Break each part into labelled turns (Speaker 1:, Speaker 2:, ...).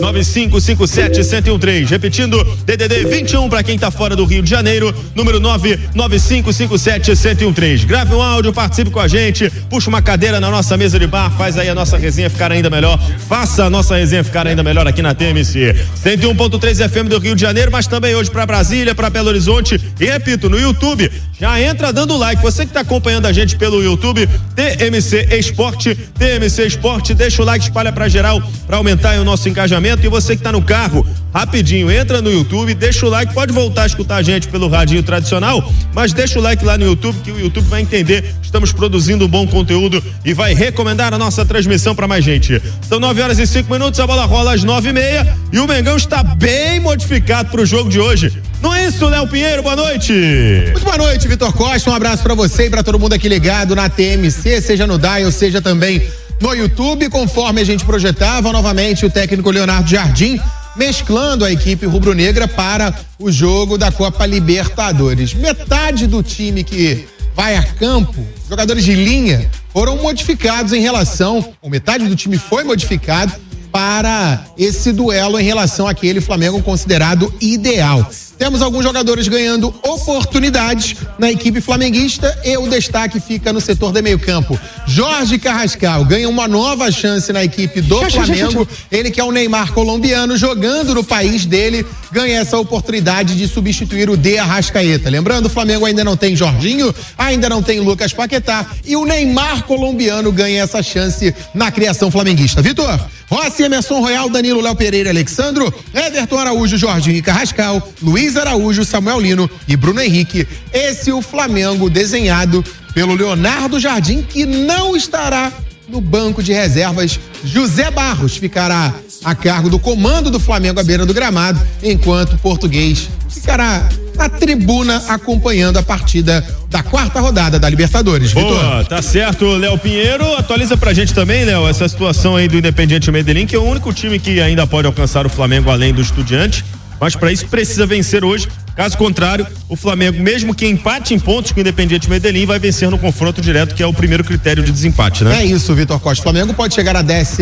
Speaker 1: 99557-1013. Repetindo, DDD 21 para quem tá fora do Rio de Janeiro, número 99557-1013. Grave um áudio, participe com a gente, puxa uma cadeira na nossa mesa de bar, faz aí a nossa resenha ficar ainda melhor. Faça a nossa resenha ficar ainda melhor aqui na TMC. 101.3 FM do Rio de Janeiro, mas também hoje para Brasília, para Belo Horizonte e repito, no YouTube. Já entra dando like. Você que está acompanhando a gente pelo YouTube, TMC Esporte, deixa o like, espalha pra geral, pra aumentar aí o nosso engajamento. E você que tá no carro, rapidinho, entra no YouTube, deixa o like, pode voltar a escutar a gente pelo radinho tradicional, mas deixa o like lá no YouTube, que o YouTube vai entender que estamos produzindo um bom conteúdo e vai recomendar a nossa transmissão pra mais gente. São 9h05, a bola rola às 9h30 e o Mengão está bem modificado pro jogo de hoje. Não é isso, Léo Pinheiro? Boa noite.
Speaker 2: Muito boa noite, Vitor Costa. Um abraço pra você e pra todo mundo aqui ligado na TMC, seja no Dial, seja também no YouTube. Conforme a gente projetava, novamente o técnico Leonardo Jardim mesclando a equipe rubro-negra para o jogo da Copa Libertadores. Metade do time que vai a campo, jogadores de linha, foram modificados em relação, ou metade do time foi modificado para esse duelo em relação àquele Flamengo considerado ideal. Temos alguns jogadores ganhando oportunidades na equipe flamenguista e o destaque fica no setor de meio campo. Jorge Carrascal ganha uma nova chance na equipe do Flamengo. Ele que é o Neymar colombiano, jogando no país dele, ganha essa oportunidade de substituir o De Arrascaeta. Lembrando, o Flamengo ainda não tem Jorginho, ainda não tem Lucas Paquetá e o Neymar colombiano ganha essa chance na criação flamenguista. Vitor, Rossi, Emerson Royal, Danilo, Léo Pereira, Alexandro, Everton Araújo, Jorginho e Carrascal, Luiz Araújo, Samuel Lino e Bruno Henrique. Esse é o Flamengo desenhado pelo Leonardo Jardim, que não estará no banco de reservas. José Barros ficará a cargo do comando do Flamengo à beira do gramado, enquanto o português ficará na tribuna acompanhando a partida da quarta rodada da Libertadores.
Speaker 1: Boa, tá certo, Léo Pinheiro. Atualiza pra gente também, Léo, essa situação aí do Independiente Medellín, que é o único time que ainda pode alcançar o Flamengo além do Estudiante, mas para isso precisa vencer hoje. Caso contrário, o Flamengo, mesmo que empate em pontos com o Independiente Medellín, vai vencer no confronto direto, que é o primeiro critério de desempate, né?
Speaker 2: É isso, Vitor Costa. O Flamengo pode chegar a 10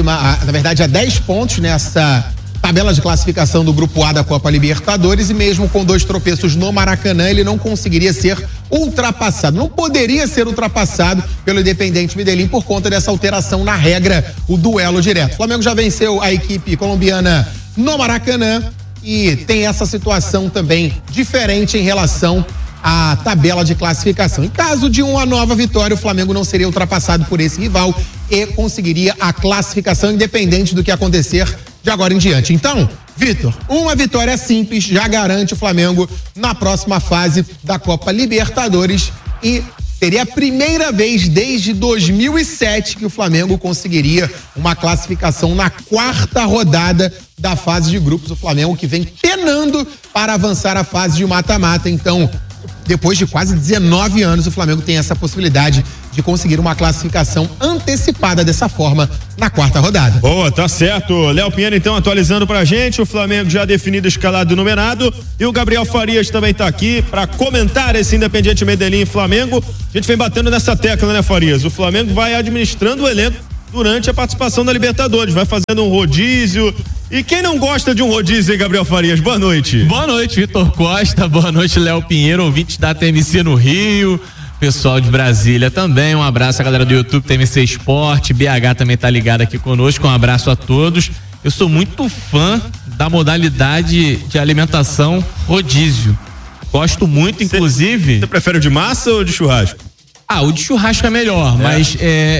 Speaker 2: pontos nessa tabela de classificação do Grupo A da Copa Libertadores, e mesmo com 2 tropeços no Maracanã, ele não conseguiria ser ultrapassado, não poderia ser ultrapassado pelo Independiente Medellín por conta dessa alteração na regra, o duelo direto. O Flamengo já venceu a equipe colombiana no Maracanã e tem essa situação também diferente em relação à tabela de classificação. Em caso de uma nova vitória, o Flamengo não seria ultrapassado por esse rival e conseguiria a classificação independente do que acontecer de agora em diante. Então, Vitor, uma vitória simples já garante o Flamengo na próxima fase da Copa Libertadores e seria a primeira vez desde 2007 que o Flamengo conseguiria uma classificação na quarta rodada da fase de grupos. O Flamengo que vem penando para avançar a fase de mata-mata. Então, depois de quase 19 anos, o Flamengo tem essa possibilidade de conseguir uma classificação antecipada dessa forma na quarta rodada.
Speaker 1: Boa, tá certo. Léo Pinheiro, então, atualizando pra gente, o Flamengo já definido, escalado e numerado, e o Gabriel Farias também tá aqui pra comentar esse Independiente Medellín e Flamengo. A gente vem batendo nessa tecla, né, Farias? O Flamengo vai administrando o elenco durante a participação da Libertadores, vai fazendo um rodízio. E quem não gosta de um rodízio, hein, Gabriel Farias? Boa noite.
Speaker 3: Boa noite, Vitor Costa. Boa noite, Léo Pinheiro, ouvintes da TMC no Rio. Pessoal de Brasília também, um abraço à galera do YouTube, TMC Esporte, BH também tá ligado aqui conosco, um abraço a todos. Eu sou muito fã da modalidade de alimentação rodízio. Gosto muito, inclusive.
Speaker 1: Você prefere o de massa ou de churrasco?
Speaker 3: O de churrasco é melhor, mas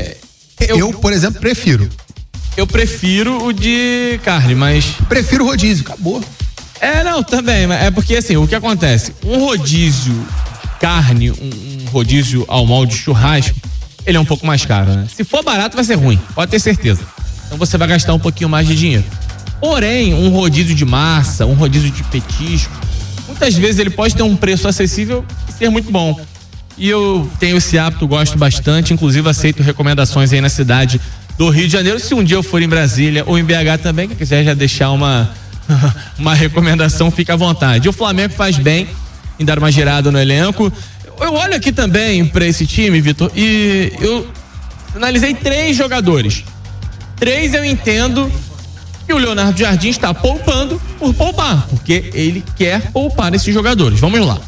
Speaker 2: eu, por exemplo, prefiro.
Speaker 3: Eu prefiro o de carne, mas...
Speaker 2: Prefiro o rodízio, acabou.
Speaker 3: Não, também, é porque assim, o que acontece? Um rodízio carne, um rodízio ao molde de churrasco, ele é um pouco mais caro, né? Se for barato, vai ser ruim, pode ter certeza. Então você vai gastar um pouquinho mais de dinheiro. Porém, um rodízio de massa, um rodízio de petisco, muitas vezes ele pode ter um preço acessível e ser muito bom. E eu tenho esse hábito, gosto bastante, inclusive aceito recomendações aí na cidade do Rio de Janeiro. Se um dia eu for em Brasília ou em BH também, quem quiser já deixar uma recomendação, fica à vontade. O Flamengo faz bem em dar uma girada no elenco. Eu olho aqui também para esse time, Vitor, e eu analisei 3 jogadores. 3 eu entendo E o Leonardo Jardim está poupando por poupar, porque ele quer poupar esses jogadores. Vamos lá.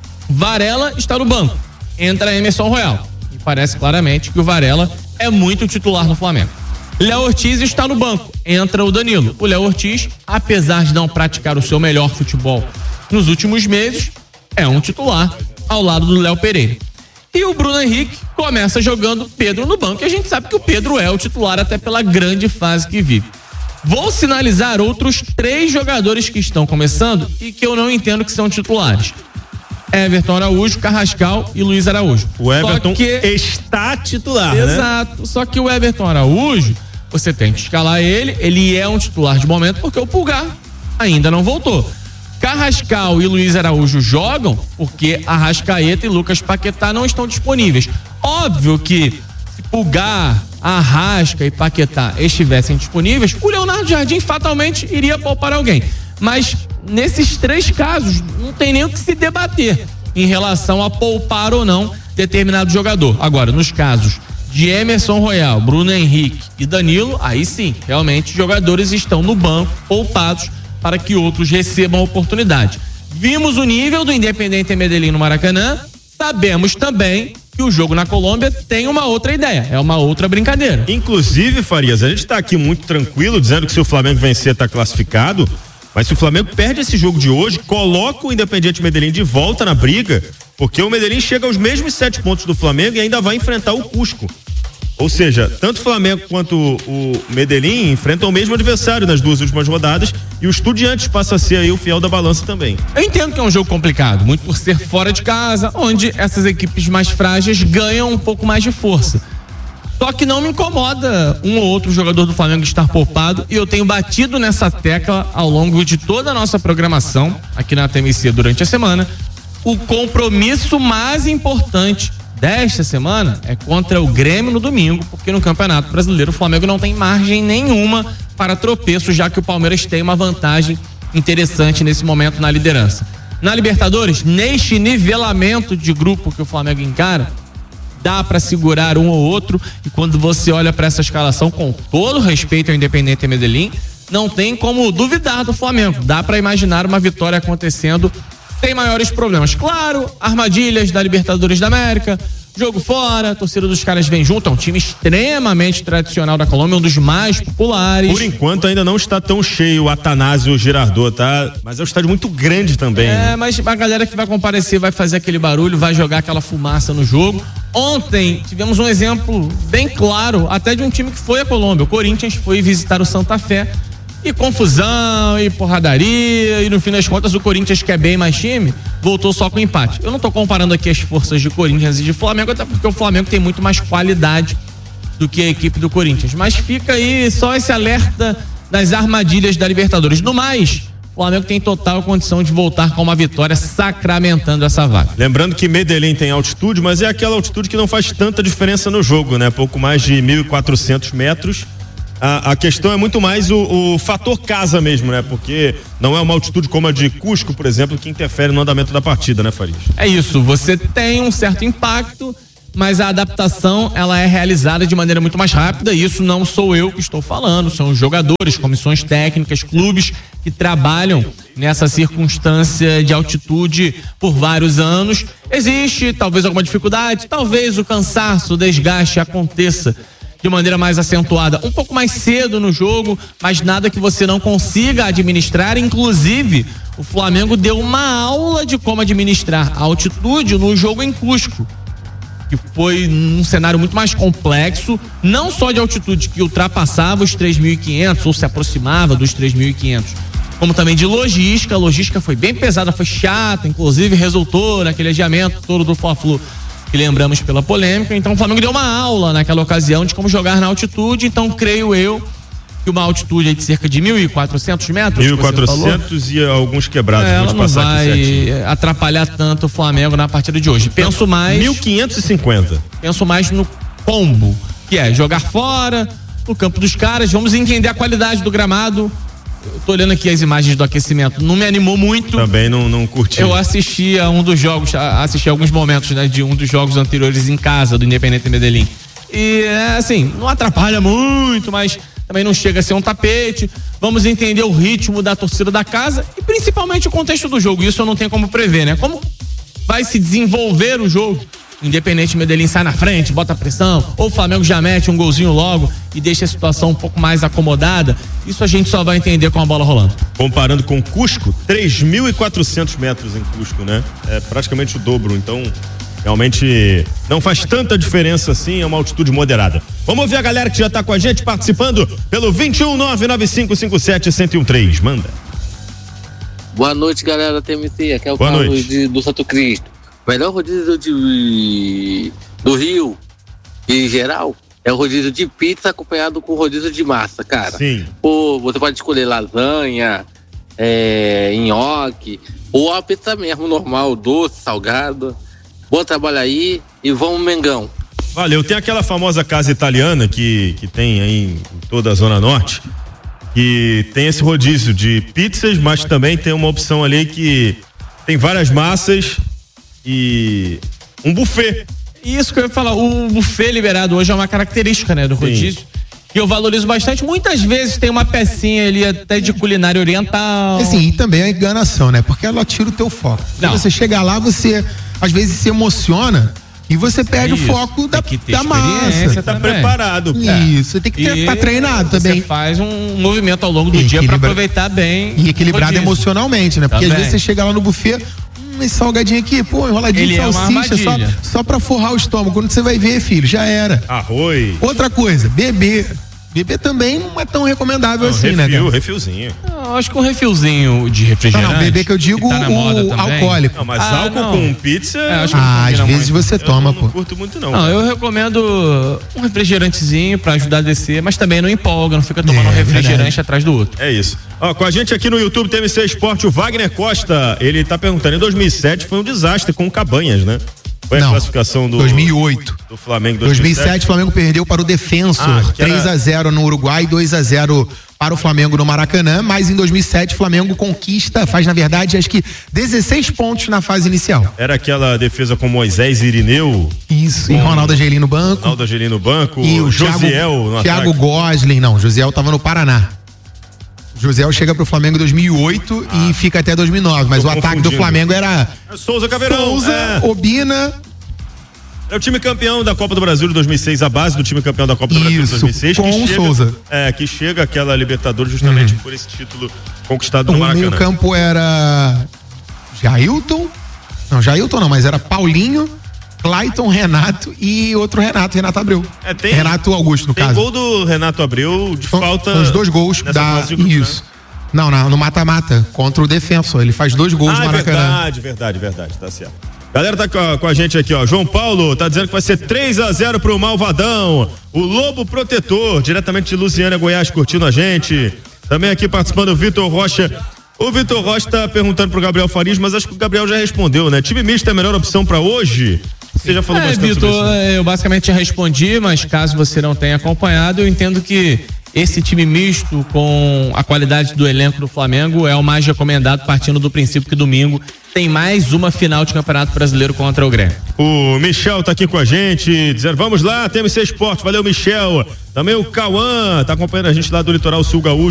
Speaker 3: Varela está no banco. Entra Emerson Royal. E parece claramente que o Varela é muito titular no Flamengo. Léo Ortiz está no banco. Entra o Danilo. O Léo Ortiz, apesar de não praticar o seu melhor futebol nos últimos meses, é um titular ao lado do Léo Pereira. E o Bruno Henrique começa jogando Pedro no banco. E a gente sabe que o Pedro é o titular até pela grande fase que vive. Vou sinalizar outros 3 jogadores que estão começando e que eu não entendo que são titulares. Everton Araújo, Carrascal e Luiz Araújo.
Speaker 1: O Everton está titular, né?
Speaker 3: Exato. Só que o Everton Araújo, você tem que escalar ele é um titular de momento porque o Pulgar ainda não voltou. Carrascal e Luiz Araújo jogam porque Arrascaeta e Lucas Paquetá não estão disponíveis. Óbvio que se Pulgar, Arrasca e Paquetá estivessem disponíveis, o Leonardo Jardim fatalmente iria poupar alguém. Mas nesses 3 casos, não tem nem o que se debater em relação a poupar ou não determinado jogador. Agora, nos casos de Emerson Royal, Bruno Henrique e Danilo, aí sim, realmente jogadores estão no banco, poupados, para que outros recebam oportunidade. Vimos o nível do Independiente Medellín no Maracanã, sabemos também que o jogo na Colômbia tem uma outra ideia, é uma outra brincadeira.
Speaker 1: Inclusive, Farias, a gente tá aqui muito tranquilo, dizendo que se o Flamengo vencer tá classificado, mas se o Flamengo perde esse jogo de hoje, coloca o Independiente Medellín de volta na briga, porque o Medellín chega aos mesmos 7 pontos do Flamengo e ainda vai enfrentar o Cusco. Ou seja, tanto o Flamengo quanto o Medellín enfrentam o mesmo adversário nas 2 últimas rodadas e o Estudiantes passa a ser aí o fiel da balança também.
Speaker 3: Eu entendo que é um jogo complicado, muito por ser fora de casa, onde essas equipes mais frágeis ganham um pouco mais de força. Só que não me incomoda um ou outro jogador do Flamengo estar poupado, e eu tenho batido nessa tecla ao longo de toda a nossa programação aqui na TMC durante a semana. O compromisso mais importante desta semana é contra o Grêmio no domingo, porque no Campeonato Brasileiro o Flamengo não tem margem nenhuma para tropeço, já que o Palmeiras tem uma vantagem interessante nesse momento na liderança. Na Libertadores, neste nivelamento de grupo que o Flamengo encara, dá para segurar um ou outro, e quando você olha para essa escalação, com todo respeito ao Independiente Medellín, não tem como duvidar do Flamengo. Dá para imaginar uma vitória acontecendo sem maiores problemas. Claro, armadilhas da Libertadores da América, jogo fora, a torcida dos caras vem junto, é um time extremamente tradicional da Colômbia, um dos mais populares.
Speaker 1: Por enquanto ainda não está tão cheio o Atanásio Girardot, tá? Mas é um estádio muito grande também.
Speaker 3: Mas a galera que vai comparecer vai fazer aquele barulho, vai jogar aquela fumaça no jogo. Ontem tivemos um exemplo bem claro, até de um time que foi à Colômbia. O Corinthians foi visitar o Santa Fé, e confusão, e porradaria, e no fim das contas o Corinthians, que é bem mais time, voltou só com empate. Eu não tô comparando aqui as forças de Corinthians e de Flamengo, até porque o Flamengo tem muito mais qualidade do que a equipe do Corinthians. Mas fica aí só esse alerta das armadilhas da Libertadores. No mais, o Flamengo tem total condição de voltar com uma vitória, sacramentando essa vaga.
Speaker 1: Lembrando que Medellín tem altitude, mas é aquela altitude que não faz tanta diferença no jogo, né? Pouco mais de 1.400 metros. A questão é muito mais o fator casa mesmo, né? Porque não é uma altitude como a de Cusco, por exemplo, que interfere no andamento da partida, né, Farias?
Speaker 3: É isso, você tem um certo impacto, mas a adaptação, ela é realizada de maneira muito mais rápida, e isso não sou eu que estou falando, são os jogadores, comissões técnicas, clubes que trabalham nessa circunstância de altitude por vários anos. Existe talvez alguma dificuldade, talvez o cansaço, o desgaste aconteça de maneira mais acentuada, um pouco mais cedo no jogo, mas nada que você não consiga administrar. Inclusive, o Flamengo deu uma aula de como administrar a altitude no jogo em Cusco, que foi um cenário muito mais complexo, não só de altitude que ultrapassava os 3.500 ou se aproximava dos 3.500, como também de logística. A logística foi bem pesada, foi chata, inclusive resultou naquele adiamento todo do Fla-Flu, que lembramos pela polêmica. Então o Flamengo deu uma aula naquela ocasião de como jogar na altitude. Então creio eu que uma altitude de cerca de 1.400 metros,
Speaker 1: 1.400 e alguns quebrados,
Speaker 3: ela não vai atrapalhar tanto o Flamengo na partida de hoje. Penso mais
Speaker 1: 1.550.
Speaker 3: Penso mais no combo, que é jogar fora, no campo dos caras. Vamos entender a qualidade do gramado. Eu tô olhando aqui as imagens do aquecimento, não me animou muito.
Speaker 1: Também não curti.
Speaker 3: Eu assisti a um dos jogos, assisti alguns momentos, né, de um dos jogos anteriores em casa do Independiente Medellín. E assim, não atrapalha muito, mas também não chega a ser um tapete. Vamos entender o ritmo da torcida da casa e principalmente o contexto do jogo. Isso eu não tenho como prever, né? Como vai se desenvolver o jogo. Independente, Medellín sai na frente, bota pressão, ou o Flamengo já mete um golzinho logo e deixa a situação um pouco mais acomodada. Isso a gente só vai entender com a bola rolando.
Speaker 1: Comparando com Cusco, 3.400 metros em Cusco, né? É praticamente o dobro, então realmente não faz tanta diferença assim, é uma altitude moderada. Vamos ouvir a galera que já tá com a gente participando pelo 21995571013. Manda.
Speaker 4: Boa noite, galera da TMC, aqui é o
Speaker 1: Boa
Speaker 4: Carlos
Speaker 1: noite.
Speaker 4: do Santo Cristo. O melhor rodízio do Rio, em geral, é o rodízio de pizza acompanhado com rodízio de massa, cara.
Speaker 1: Sim.
Speaker 4: Pô, você pode escolher lasanha, nhoque, ou a pizza mesmo, normal, doce, salgada. Bom trabalho aí e vamos, Mengão.
Speaker 1: Valeu, tem aquela famosa casa italiana que tem aí em toda a Zona Norte, que tem esse rodízio de pizzas, mas também tem uma opção ali que tem várias massas e um buffet.
Speaker 3: Isso que eu ia falar, o buffet liberado hoje é uma característica, né, do rodízio. Que eu valorizo bastante. Muitas vezes tem uma pecinha ali até de culinária oriental.
Speaker 2: Assim, e também a enganação, né? Porque ela tira o teu foco. Quando você chega lá, você às vezes se emociona e você perde o foco da massa.
Speaker 1: Você tá preparado.
Speaker 2: Isso, você tem que estar treinado também.
Speaker 3: Você faz um movimento ao longo do dia para aproveitar bem.
Speaker 2: E equilibrado emocionalmente, né? Porque às vezes você chega lá no buffet, esse salgadinho aqui, pô, enroladinho de salsicha, só pra forrar o estômago. Quando você vai ver, filho, já era.
Speaker 1: Arroz.
Speaker 2: Outra coisa, beber. Beber também não é tão recomendável assim, né?
Speaker 1: Refilzinho.
Speaker 3: Não, acho que um refilzinho de refrigerante.
Speaker 2: Não, beber que eu digo
Speaker 3: tá
Speaker 2: o alcoólico.
Speaker 1: Não, mas álcool com pizza.
Speaker 2: Às vezes você toma, pô.
Speaker 1: Não curto muito, não.
Speaker 3: Não, eu recomendo um refrigerantezinho pra ajudar a descer, mas também não empolga, não fica tomando um refrigerante atrás do outro.
Speaker 1: É isso. Ó, com a gente aqui no YouTube TMC Esporte, o Wagner Costa, ele tá perguntando, em 2007 foi um desastre com o Cabanhas, né? Foi a classificação do
Speaker 2: 2008.
Speaker 1: Do Flamengo.
Speaker 2: 2007 o Flamengo perdeu para o Defensor, 3-0 no Uruguai, 2-0 para o Flamengo no Maracanã, mas em 2007 o Flamengo faz na verdade acho que 16 pontos na fase inicial.
Speaker 1: Era aquela defesa com Moisés e Irineu.
Speaker 2: Isso, e Ronaldo Angelino no banco.
Speaker 1: Ronaldo Angelino no banco,
Speaker 2: e o
Speaker 1: Josiel no
Speaker 2: Thiago Gosling, não, Josiel tava no Paraná. Josiel chega pro Flamengo em 2008 e fica até 2009, mas o ataque do Flamengo era
Speaker 1: Souza, Caveirão,
Speaker 2: Obina.
Speaker 1: É o time campeão da Copa do Brasil de 2006, a base do time campeão da Copa do Brasil de 2006.
Speaker 2: Com o Souza.
Speaker 1: Que chega aquela Libertadores justamente por esse título conquistado no Maracanã.
Speaker 2: O meio campo era Jailton, mas era Paulinho, Clayton, Renato e outro Renato Abreu. Renato Augusto, no caso.
Speaker 1: Tem gol do Renato Abreu de falta.
Speaker 2: São os dois gols isso. Não, no mata-mata, contra o Defensor. Ele faz 2 gols no Maracanã.
Speaker 1: Verdade, tá certo. Galera tá com a gente aqui, ó. João Paulo tá dizendo que vai ser 3-0 pro Malvadão. O Lobo Protetor, diretamente de Lusiânia, Goiás, curtindo a gente. Também aqui participando o Vitor Rocha. O Vitor Rocha tá perguntando pro Gabriel Farias, mas acho que o Gabriel já respondeu, né? Time misto é a melhor opção pra hoje? Você já falou bastante
Speaker 3: Vitor,
Speaker 1: sobre isso.
Speaker 3: Eu basicamente já respondi, mas caso você não tenha acompanhado, eu entendo que esse time misto com a qualidade do elenco do Flamengo é o mais recomendado, partindo do princípio que domingo tem mais uma final de Campeonato Brasileiro contra o Grêmio.
Speaker 1: O Michel tá aqui com a gente, dizendo, vamos lá, TMC Esporte, valeu Michel. Também o Cauã tá acompanhando a gente lá do Litoral Sul Gaúcho.